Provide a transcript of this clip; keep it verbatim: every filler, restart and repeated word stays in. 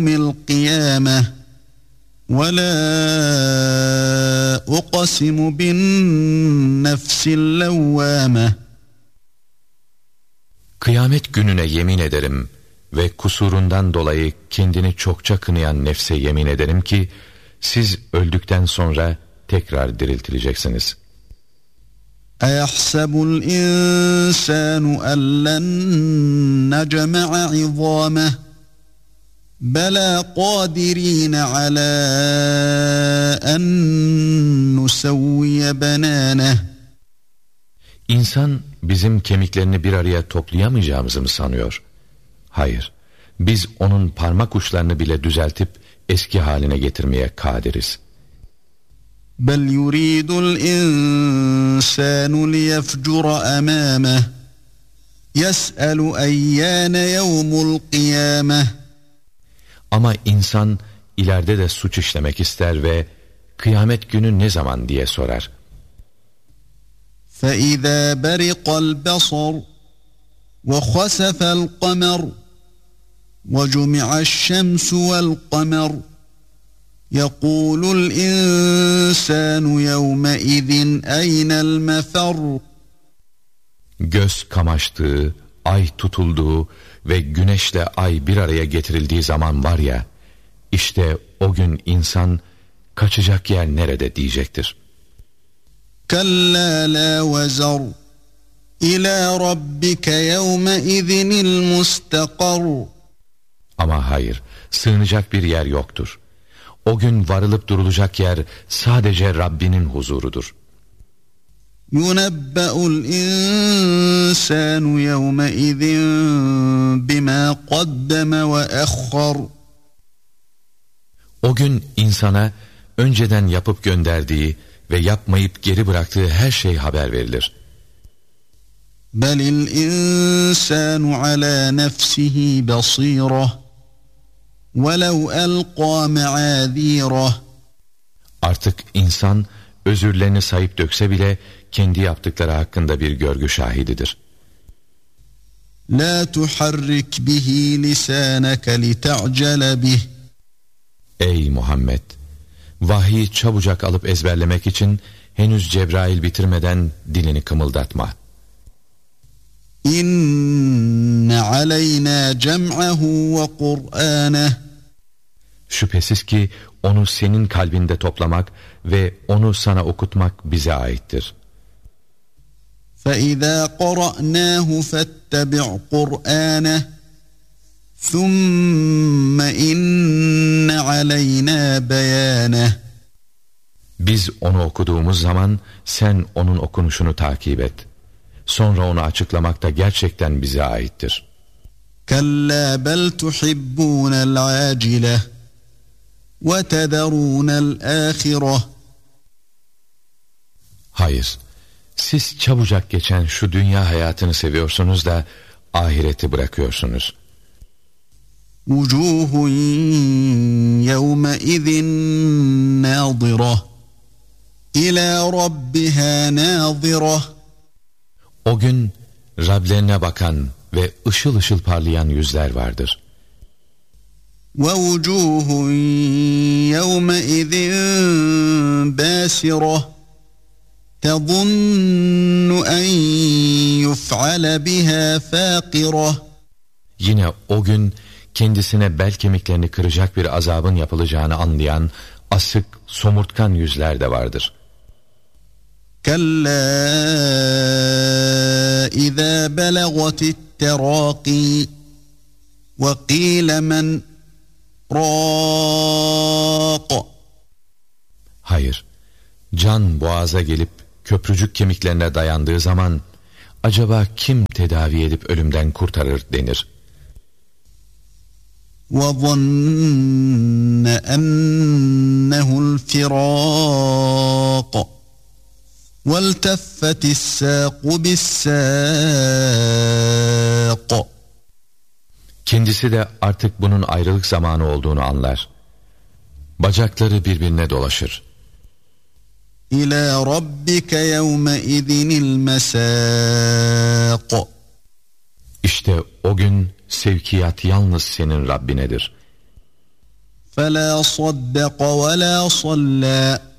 القيامة ولا أقسم بالنفس اللوامة. Kıyamet gününe yemin ederim ve kusurundan dolayı kendini çokça kınayan nefse yemin ederim ki siz öldükten sonra tekrar diriltileceksiniz. أَيَحْسَبُ الْإِنسَانُ أَنْ لَنْ نَجْمَعَ عِظَامَهُ بَلَى قَادِرِينَ عَلَى أَنْ نُسَوِّيَ بَنَانَهُ. İnsan bizim kemiklerini bir araya toplayamayacağımızı mı sanıyor? Hayır, biz onun parmak uçlarını bile düzeltip eski haline getirmeye kadiriz. بَلْ يُرِيدُ الْإِنسَانُ لِيَفْجُرَ أَمَامَهُ يَسْأَلُ أَيَّانَ يَوْمُ الْقِيَامَةِ. Ama insan ileride de suç işlemek ister ve kıyamet günü ne zaman diye sorar. فَإِذَا بَرِقَ الْبَصَرُ وَخَسَفَ الْقَمَرُ وَجُمِعَ الشَّمْسُ وَالْقَمَرُ يَقُولُ الْإِنسَانُ يَوْمَئِذٍ أَيْنَ الْمَفَرُّ. Göz kamaştığı, ay tutulduğu ve güneşle ay bir araya getirildiği zaman var ya, işte o gün insan kaçacak yer nerede diyecektir. كَلَّا لَا وَزَرُ إِلَى رَبِّكَ يَوْمَئِذٍ الْمُسْتَقَرُّ. Ama hayır, sığınacak bir yer yoktur. O gün varılıp durulacak yer sadece Rabbinin huzurudur. يُنَبَّأُ الْإِنسَانُ يَوْمَئِذٍ بِمَا قَدَّمَ وَأَخَّرَ. O gün insana önceden yapıp gönderdiği ve yapmayıp geri bıraktığı her şey haber verilir. بَلِ الْإِنسَانُ عَلَى نَفْسِهِ بَصِيرَةٌ وَلَوْ أَلْقَى مَعَاذِيرَهُ. Artık insan özürlerini sayıp dökse bile kendi yaptıkları hakkında bir görgü şahididir. لَا تُحَرِّكْ بِهِ لِسَانَكَ لِتَعْجَلَ بِهِ. Ey Muhammed! Vahyi çabucak alıp ezberlemek için henüz Cebrail bitirmeden dilini kımıldatma. İnne aleyna cem'ahu ve Kur'aneh. Şüphesiz ki onu senin kalbinde toplamak ve onu sana okutmak bize aittir. فَإِذَا قَرَأْنَاهُ فَاتَّبِعْ قُرْآنَهُ ثُمَّ إِنَّ عَلَيْنَا بَيَانَهُ. Biz onu okuduğumuz zaman sen onun okunuşunu takip et. Sonra onu açıklamak da gerçekten bize aittir. كَلَّا بَلْ تُحِبُّونَ الْعَاجِلَةَ وَتَذَرُونَ الْآخِرَةَ. Hayır, siz çabucak geçen şu dünya hayatını seviyorsunuz da ahireti bırakıyorsunuz. وُجُوهٌ يَوْمَئِذٍ نَاظِرَةٌ إِلَى رَبِّهَا نَاظِرَةٌ. O gün Rablerine bakan ve ışıl ışıl parlayan yüzler vardır. وَوُجُوهٌ يَوْمَئِذٍ بَاسِرَةٌ تَظُنُّ أَنْ يُفْعَلَ بِهَا فَاقِرَةٌ. Yine o gün kendisine bel kemiklerini kıracak bir azabın yapılacağını anlayan asık, somurtkan yüzler de vardır. كَلَّا إِذَا بَلَغَتِ التَّرَاقِي وَقِيلَ مَنْ رَاقٍ. Hayır, can boğaza gelip köprücük kemiklerine dayandığı zaman acaba kim tedavi edip ölümden kurtarır denir. وَظَنَّ أَنَّهُ الْفِرَاقُ وَالْتَفَّتِ السَّاقُ بِالسَّاقِ. Kendisi de artık bunun ayrılık zamanı olduğunu anlar. Bacakları birbirine dolaşır. إِلَى رَبِّكَ يَوْمَئِذٍ الْمَسَاقُ. İşte o gün sevkiyat yalnız senin Rabbinedir. فَلَا صَدَّقَ وَلَا صَلَّى